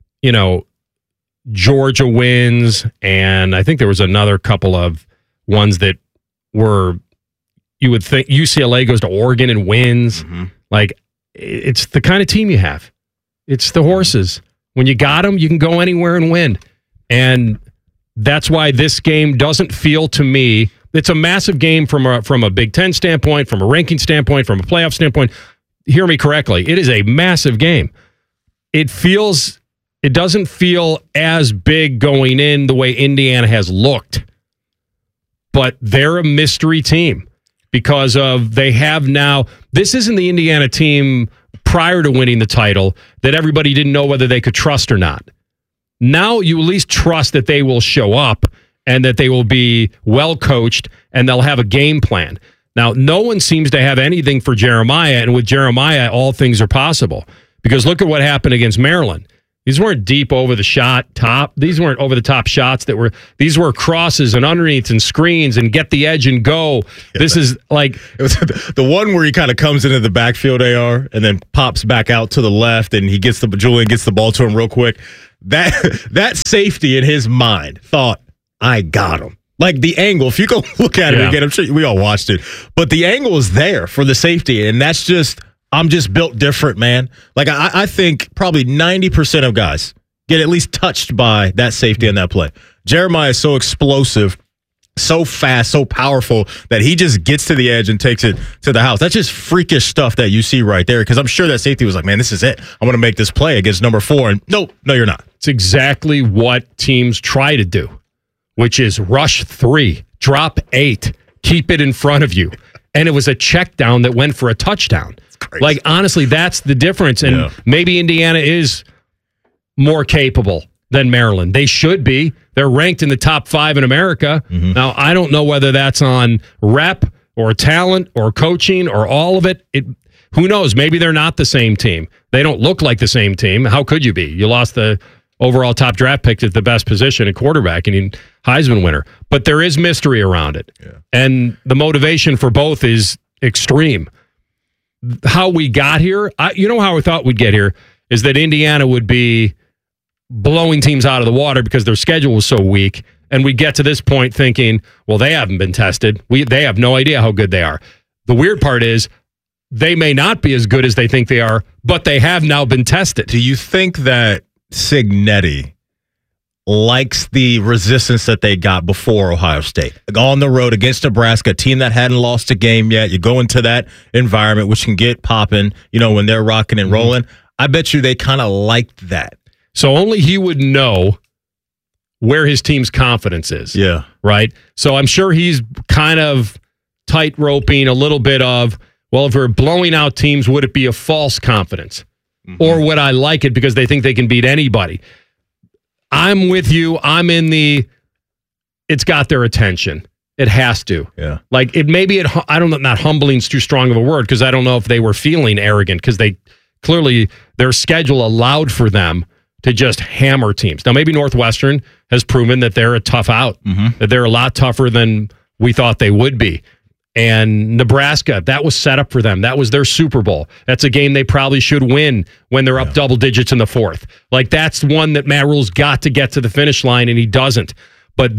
Georgia wins, and I think there was another couple of ones that were, you would think UCLA goes to Oregon and wins. Like, it's the kind of team you have. It's the horses. When you got them, you can go anywhere and win. And that's why this game doesn't feel to me, it's a massive game from a Big Ten standpoint, from a ranking standpoint, from a playoff standpoint. Hear me correctly. It is a massive game. It doesn't feel as big going in the way Indiana has looked, but they're a mystery team. because of they have now. This isn't the Indiana team prior to winning the title that everybody didn't know whether they could trust or not. Now you at least trust that they will show up and that they will be well coached and they'll have a game plan. Now, no one seems to have anything for Jeremiah, and with Jeremiah, all things are possible. Because look at what happened against Maryland. These weren't deep over the shot top. These weren't over the top shots these were crosses and underneath and screens and get the edge and go. This is like it was the one where he kind of comes into the backfield AR and then pops back out to the left and Julian gets the ball to him real quick. That safety in his mind thought, I got him. Like the angle, if you go look at it again, I'm sure we all watched it, but the angle is there for the safety, and that's just, I'm just built different, man. Like I think probably 90% of guys get at least touched by that safety in that play. Jeremiah is so explosive, so fast, so powerful that he just gets to the edge and takes it to the house. That's just freakish stuff that you see right there, because I'm sure that safety was like, man, this is it. I'm going to make this play against number 4, and no, you're not. It's exactly what teams try to do, which is rush 3, drop 8, keep it in front of you. And it was a check down that went for a touchdown. Like, honestly, that's the difference. And maybe Indiana is more capable than Maryland. They should be. They're ranked in the top 5 in America. Mm-hmm. Now, I don't know whether that's on rep or talent or coaching or all of it. Who knows? Maybe they're not the same team. They don't look like the same team. How could you be? You lost the overall top draft pick at the best position at quarterback and Heisman winner. But there is mystery around it. Yeah. And the motivation for both is extreme. How we got here, you know how I thought we'd get here, is that Indiana would be blowing teams out of the water because their schedule was so weak. And we get to this point thinking, well, they haven't been tested. They have no idea how good they are. The weird part is they may not be as good as they think they are, but they have now been tested. Do you think that Cignetti likes the resistance that they got before Ohio State? On the road against Nebraska, a team that hadn't lost a game yet. You go into that environment, which can get popping, when they're rocking and rolling. I bet you they kind of liked that. So only he would know where his team's confidence is. Yeah. Right? So I'm sure he's kind of tight-roping a little bit of, well, if we're blowing out teams, would it be a false confidence? Mm-hmm. Or would I like it because they think they can beat anybody? I'm with you. I'm in it's got their attention. It has to. Yeah. Like I don't know, not humbling is too strong of a word, because I don't know if they were feeling arrogant, because they clearly, their schedule allowed for them to just hammer teams. Now, maybe Northwestern has proven that they're a tough out, that they're a lot tougher than we thought they would be. And Nebraska, that was set up for them. That was their Super Bowl. That's a game they probably should win when they're up double digits in the 4th. Like, that's one that Matt Rule's got to get to the finish line, and he doesn't. But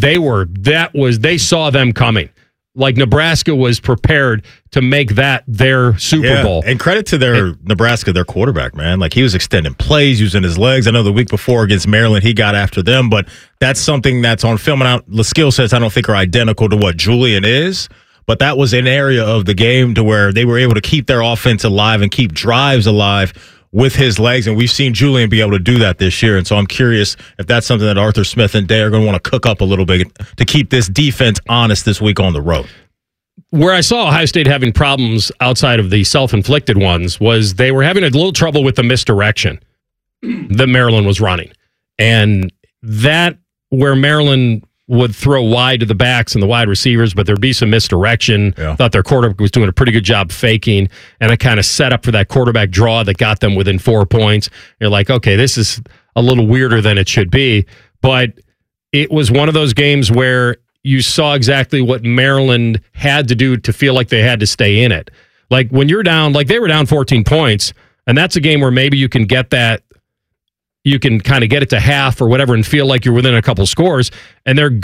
they saw them coming. Like, Nebraska was prepared to make that their Super Bowl. And credit to Nebraska, their quarterback, man. Like, he was extending plays, using his legs. I know the week before against Maryland, he got after them, but that's something that's on film. And the skill sets, I don't think, are identical to what Julian is. But that was an area of the game to where they were able to keep their offense alive and keep drives alive with his legs. And we've seen Julian be able to do that this year. And so I'm curious if that's something that Arthur Smith and Day are going to want to cook up a little bit to keep this defense honest this week on the road. Where I saw Ohio State having problems outside of the self-inflicted ones was they were having a little trouble with the misdirection that Maryland was running. And that, where Maryland would throw wide to the backs and the wide receivers, but there'd be some misdirection. Yeah. Thought their quarterback was doing a pretty good job faking, and it kind of set up for that quarterback draw that got them within 4 points. You're like, okay, this is a little weirder than it should be. But it was one of those games where you saw exactly what Maryland had to do to feel like they had to stay in it. Like, when you're down, like they were down 14 points, and that's a game where maybe you can get that, you can kind of get it to half or whatever and feel like you're within a couple scores, and they're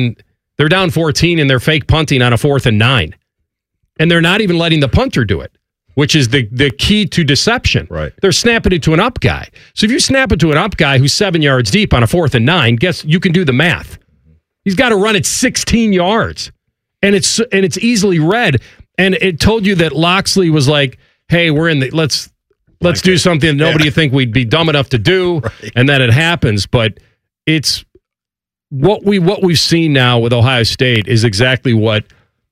down 14 and they're fake punting on a 4th and 9. And they're not even letting the punter do it, which is the key to deception. Right. They're snapping it to an up guy. So if you snap it to an up guy who's 7 yards deep on a 4th and 9, guess you can do the math. He's got to run it 16 yards. And it's easily read. And it told you that Loxley was like, hey, we're in the let's do something that nobody would think we'd be dumb enough to do, right. And then it happens. But it's what we've seen now with Ohio State is exactly what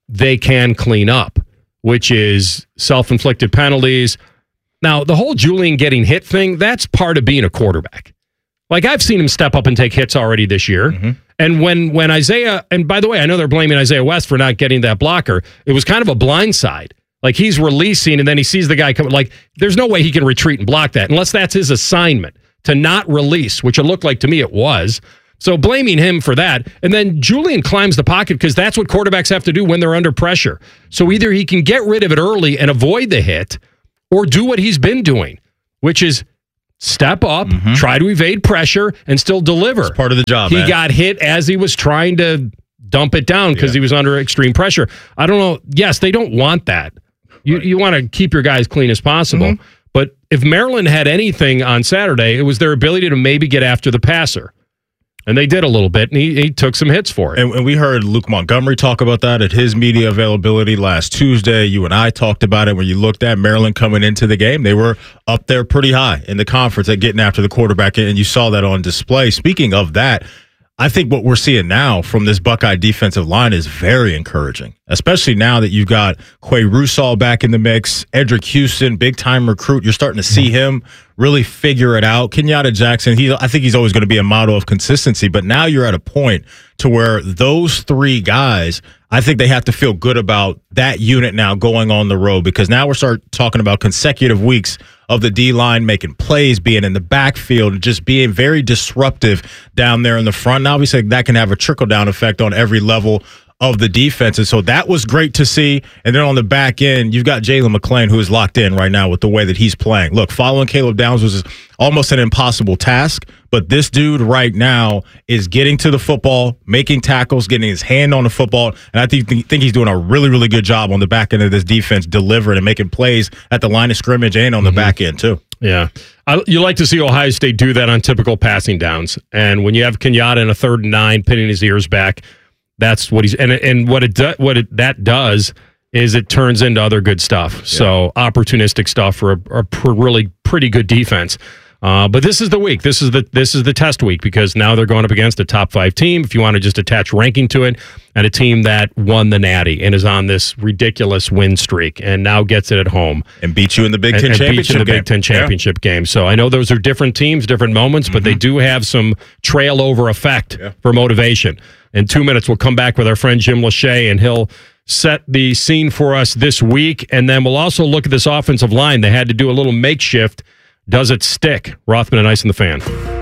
they can clean up, which is self-inflicted penalties. Now, the whole Julian getting hit thing, that's part of being a quarterback. Like, I've seen him step up and take hits already this year. Mm-hmm. And when Isaiah, and by the way, I know they're blaming Isaiah West for not getting that blocker. It was kind of a blindside. Like, he's releasing and then he sees the guy coming. Like, there's no way he can retreat and block that unless that's his assignment, to not release, which it looked like to me it was. So blaming him for that. And then Julian climbs the pocket because that's what quarterbacks have to do when they're under pressure. So either he can get rid of it early and avoid the hit, or do what he's been doing, which is step up, try to evade pressure, and still deliver. It's part of the job. He got hit as he was trying to dump it down because he was under extreme pressure. I don't know. Yes, they don't want that. You want to keep your guys clean as possible. But if Maryland had anything on Saturday, it was their ability to maybe get after the passer. And they did a little bit, and he took some hits for it. And we heard Luke Montgomery talk about that at his media availability last Tuesday. You and I talked about it when you looked at Maryland coming into the game. They were up there pretty high in the conference at getting after the quarterback, and you saw that on display. Speaking of that, I think what we're seeing now from this Buckeye defensive line is very encouraging, especially now that you've got Quay Russaw back in the mix, Edric Houston, big-time recruit. You're starting to see him really figure it out. Kenyatta Jackson, I think he's always going to be a model of consistency, but now you're at a point to where those three guys, I think they have to feel good about that unit now going on the road, because now we're start talking about consecutive weeks of the D-line making plays, being in the backfield, and just being very disruptive down there in the front. And obviously, that can have a trickle-down effect on every level of the defense. And so that was great to see. And then on the back end, you've got Jalen McClain, who is locked in right now with the way that he's playing. Look, following Caleb Downs was almost an impossible task, but this dude right now is getting to the football, making tackles, getting his hand on the football, and I think he's doing a really, really good job on the back end of this defense, delivering and making plays at the line of scrimmage and on the back end, too. Yeah. You like to see Ohio State do that on typical passing downs. And when you have Kenyatta in a 3rd and 9, pinning his ears back, that's what he's and what that does is it turns into other good stuff. Yeah. So opportunistic stuff for a really pretty good defense. But this is the week. This is the test week, because now they're going up against a top 5 team, if you want to just attach ranking to it, and a team that won the Natty and is on this ridiculous win streak and now gets it at home and beat you in the Big Ten championship game. So I know those are different teams, different moments, but they do have some trail over effect for motivation. In 2 minutes, we'll come back with our friend Jim Lachey, and he'll set the scene for us this week. And then we'll also look at this offensive line. They had to do a little makeshift. Does it stick? Rothman and Ice and the Fan.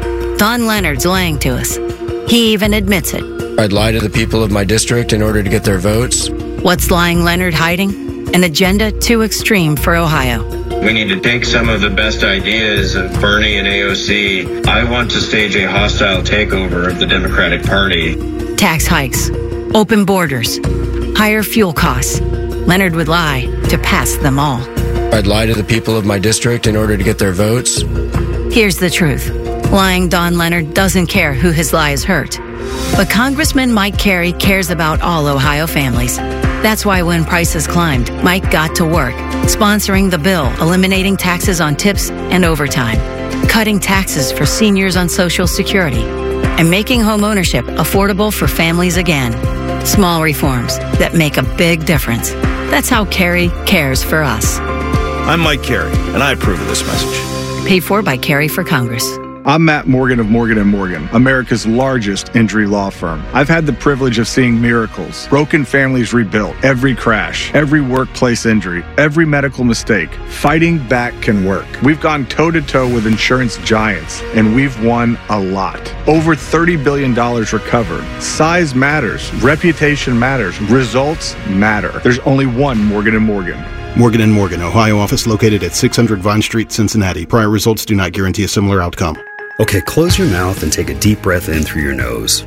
Don Leonard's lying to us. He even admits it. I'd lie to the people of my district in order to get their votes. What's lying Leonard hiding? An agenda too extreme for Ohio. We need to take some of the best ideas of Bernie and AOC. I want to stage a hostile takeover of the Democratic Party. Tax hikes, open borders, higher fuel costs. Leonard would lie to pass them all. I'd lie to the people of my district in order to get their votes. Here's the truth. Lying Don Leonard doesn't care who his lies hurt. But Congressman Mike Carey cares about all Ohio families. That's why when prices climbed, Mike got to work, sponsoring the bill eliminating taxes on tips and overtime, cutting taxes for seniors on Social Security, and making home ownership affordable for families again. Small reforms that make a big difference. That's how Carey cares for us. I'm Mike Carey, and I approve of this message. Paid for by Carey for Congress. I'm Matt Morgan of Morgan & Morgan, America's largest injury law firm. I've had the privilege of seeing miracles, broken families rebuilt, every crash, every workplace injury, every medical mistake. Fighting back can work. We've gone toe-to-toe with insurance giants, and we've won a lot. Over $30 billion recovered. Size matters. Reputation matters. Results matter. There's only one Morgan & Morgan. Morgan & Morgan, Ohio office located at 600 Vine Street, Cincinnati. Prior results do not guarantee a similar outcome. Okay, close your mouth and take a deep breath in through your nose.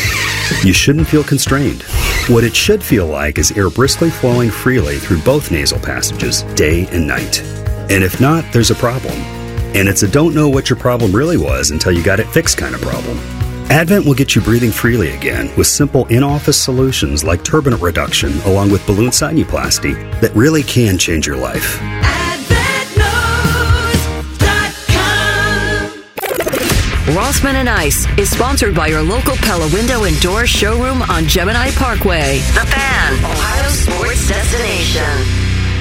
You shouldn't feel constrained. What it should feel like is air briskly flowing freely through both nasal passages, day and night. And if not, there's a problem. And it's a don't know what your problem really was until you got it fixed kind of problem. Advent will get you breathing freely again with simple in-office solutions like turbinate reduction along with balloon sinuplasty that really can change your life. Rossman and Ice is sponsored by your local Pella Window and Door showroom on Gemini Parkway. The Fan, Ohio sports destination.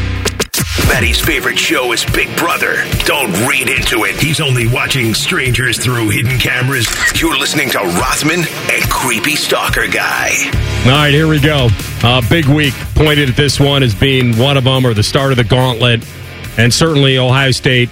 Maddie's favorite show is Big Brother. Don't read into it. He's only watching strangers through hidden cameras. You're listening to Rothman and Creepy Stalker Guy. All right, here we go. Big week pointed at this one as being one of them or the start of the gauntlet. And certainly Ohio State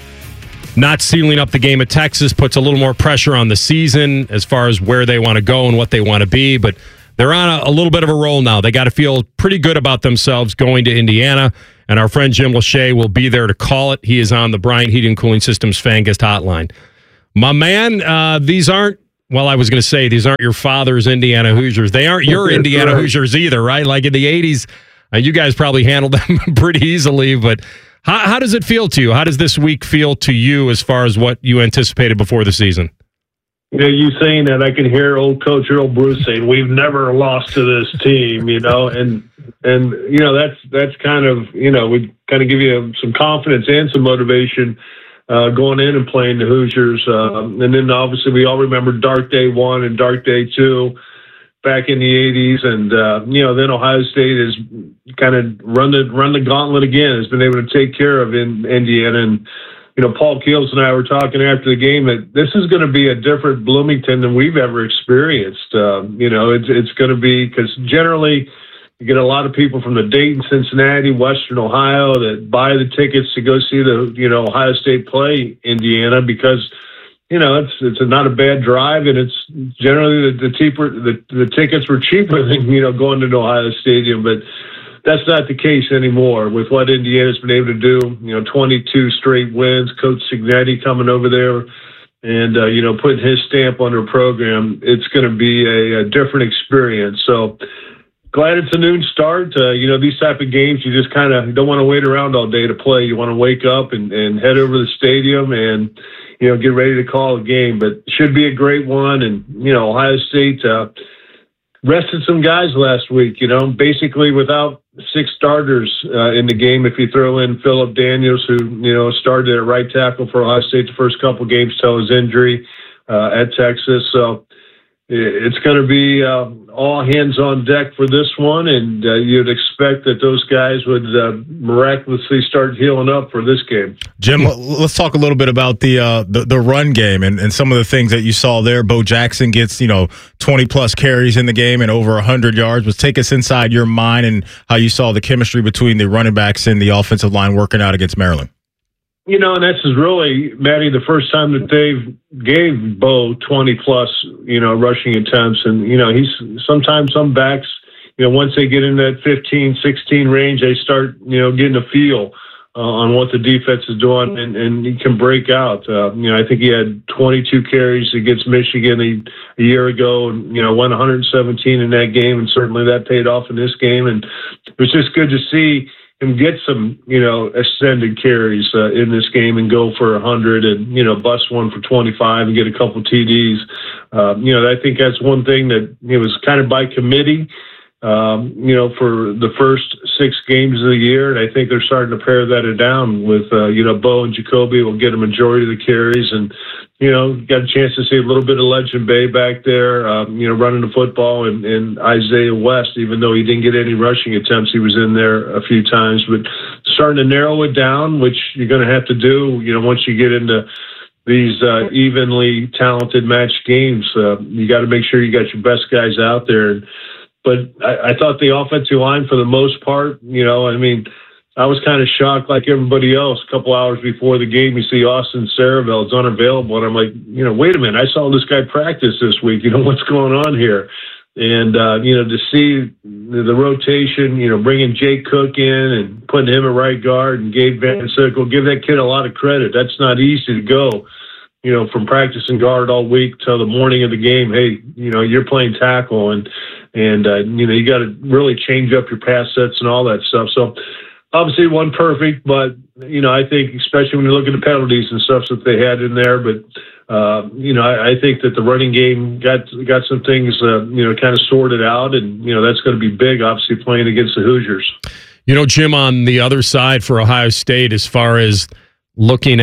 not sealing up the game at Texas puts a little more pressure on the season as far as where they want to go and what they want to be. But they're on a little bit of a roll now. They got to feel pretty good about themselves going to Indiana. And our friend Jim Lachey will be there to call it. He is on the Bryant Heating and Cooling Systems fan guest hotline. My man, these aren't, well, I was going to say, these aren't your father's Indiana Hoosiers. They aren't your Indiana Hoosiers either, right? Like in the 80s, you guys probably handled them pretty easily. But how does it feel to you? How does this week feel to you as far as what you anticipated before the season? You know, you saying that, I can hear old Coach Earl Bruce saying, we've never lost to this team, you know, and you know, that's kind of, you know, we kind of give you some confidence and some motivation going in and playing the Hoosiers. And then obviously we all remember Dark Day 1 and Dark Day 2 back in the 80s. And, you know, then Ohio State has kind of run the gauntlet again, has been able to take care of Indiana. And, you know, Paul Keels and I were talking after the game that this is going to be a different Bloomington than we've ever experienced. You know, it's going to be, because generally you get a lot of people from the Dayton, Cincinnati, Western Ohio that buy the tickets to go see the, you know, Ohio State play Indiana because, you know, it's not a bad drive, and it's generally the tickets were cheaper than, you know, going to the Ohio Stadium, but that's not the case anymore with what Indiana's been able to do. You know, 22 straight wins, Coach Cignetti coming over there and, you know, putting his stamp on their program. It's going to be a different experience. So glad it's a noon start. You know, these type of games, you just kind of don't want to wait around all day to play. You want to wake up and head over to the stadium and, you know, get ready to call a game. But should be a great one. And, you know, Ohio State rested some guys last week, you know, basically without 6 starters in the game. If you throw in Phillip Daniels, who, you know, started at right tackle for Ohio State the first couple games till his injury at Texas. So it's going to be all hands on deck for this one, and you'd expect that those guys would miraculously start healing up for this game. Jim, let's talk a little bit about the run game and some of the things that you saw there. Bo Jackson gets, you know, 20-plus carries in the game and over 100 yards. Let's take us inside your mind and how you saw the chemistry between the running backs and the offensive line working out against Maryland. You know, and this is really, Maddie, the first time that they've gave Bo 20-plus, you know, rushing attempts. And, you know, sometimes some backs, you know, once they get in that 15, 16 range, they start, you know, getting a feel on what the defense is doing, and he can break out. You know, I think he had 22 carries against Michigan a year ago and, you know, won 117 in that game, and certainly that paid off in this game. And it was just good to see him get some, you know, extended carries in this game and go for 100 and, you know, bust one for 25 and get a couple TDs. You know, I think that's one thing that it was kind of by committee, you know, for the first 6 games of the year. And I think they're starting to pare that down with, you know, Bo and Jacoby will get a majority of the carries. And, you know, got a chance to see a little bit of Legend Bay back there, you know, running the football, and Isaiah West, even though he didn't get any rushing attempts, he was in there a few times. But starting to narrow it down, which you're going to have to do, you know, once you get into these evenly talented matched games. You got to make sure you got your best guys out there. But I thought the offensive line, for the most part, you know, I mean, I was kind of shocked like everybody else. A couple hours before the game, you see Austin Saravel is unavailable. And I'm like, you know, wait a minute. I saw this guy practice this week. You know, what's going on here? And, you know, to see the rotation, you know, bringing Jake Cook in and putting him at right guard and Gabe Van Sickle, give that kid a lot of credit. That's not easy to go, you know, from practicing guard all week till the morning of the game. Hey, you know, you're playing tackle and you know, you got to really change up your pass sets and all that stuff. So, obviously, it wasn't perfect, but, you know, I think especially when you look at the penalties and stuff that they had in there, but, you know, I think that the running game got some things, you know, kind of sorted out, and, you know, that's going to be big, obviously, playing against the Hoosiers. You know, Jim, on the other side for Ohio State, as far as looking at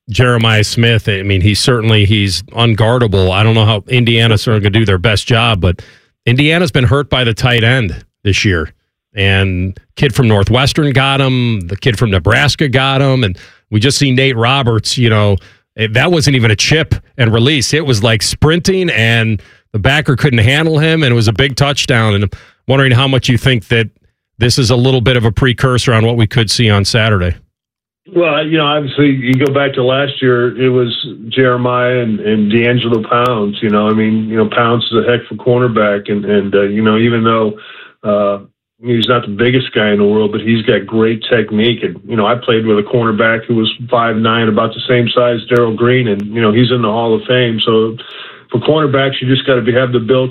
Jeremiah Smith, I mean, he's unguardable. I don't know how Indiana's going to do their best job, but Indiana's been hurt by the tight end this year. And kid from Northwestern got him. The kid from Nebraska got him. And we just see Nate Roberts, that wasn't even a chip and release. It was like sprinting, and the backer couldn't handle him, and it was a big touchdown. And I'm wondering how much you think that this is a little bit of a precursor on what we could see on Saturday. Well, obviously, you go back to last year, it was Jeremiah and D'Angelo Pounds. Pounds is a heck of a cornerback, and even though he's not the biggest guy in the world, but he's got great technique. And I played with a cornerback who was 5'9", about the same size as Darrell Green, and he's in the Hall of Fame. So for cornerbacks, you just got to have the built